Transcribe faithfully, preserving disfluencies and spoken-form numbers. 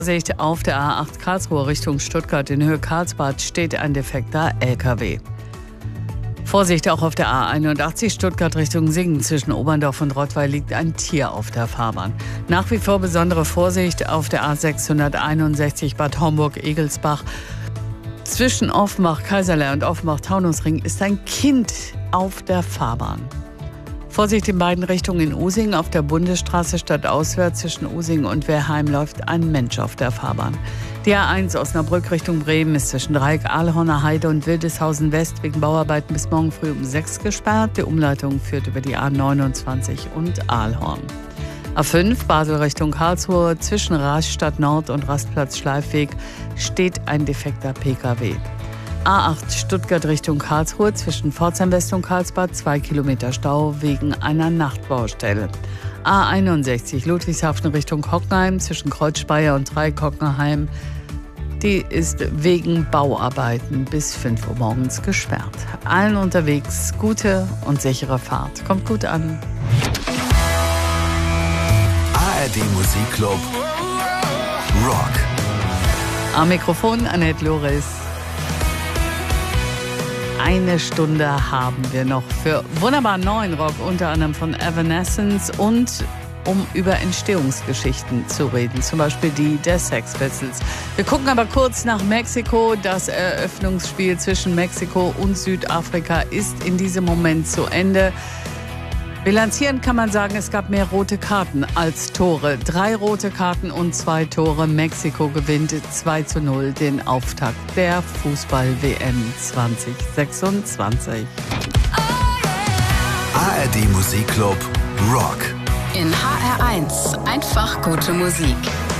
Vorsicht, auf der A acht Karlsruhe Richtung Stuttgart in Höhe Karlsbad steht ein defekter L K W. Vorsicht, auch auf der A einundachtzig Stuttgart Richtung Singen zwischen Oberndorf und Rottweil liegt ein Tier auf der Fahrbahn. Nach wie vor besondere Vorsicht auf der A sechshunderteinundsechzig Bad Homburg-Egelsbach. Zwischen Offenbach, Kaiserlei und Offenbach-Taunusring ist ein Kind auf der Fahrbahn. Vorsicht in beiden Richtungen in Usingen. Auf der Bundesstraße stadtauswärts zwischen Usingen und Wehrheim läuft ein Mensch auf der Fahrbahn. Die A eins Osnabrück Richtung Bremen ist zwischen Dreieck Ahlhorner Heide und Wildeshausen West wegen Bauarbeiten bis morgen früh um sechs gesperrt. Die Umleitung führt über die A neunundzwanzig und Ahlhorn. A fünf Basel Richtung Karlsruhe zwischen Rastatt Nord und Rastplatz Schleifweg steht ein defekter P K W. A acht Stuttgart Richtung Karlsruhe zwischen Pforzheim West und Karlsbad zwei Kilometer Stau wegen einer Nachtbaustelle. A einundsechzig Ludwigshafen Richtung Hockenheim zwischen Kreuzspeier und Dreieck-Hockenheim. Die ist wegen Bauarbeiten bis fünf Uhr morgens gesperrt. Allen unterwegs gute und sichere Fahrt. Kommt gut an. A R D Musikclub Rock. Am Mikrofon Annette Loris. Eine Stunde haben wir noch für wunderbar neuen Rock, unter anderem von Evanescence, und um über Entstehungsgeschichten zu reden, zum Beispiel die der Sex Pistols. Wir gucken aber kurz nach Mexiko. Das Eröffnungsspiel zwischen Mexiko und Südafrika ist in diesem Moment zu Ende. Bilanzieren kann man sagen, es gab mehr rote Karten als Tore. Drei rote Karten und zwei Tore. Mexiko gewinnt zwei zu null den Auftakt der Fußball-W M zwanzig sechsundzwanzig. A R D Musikclub Rock. In H R eins einfach gute Musik.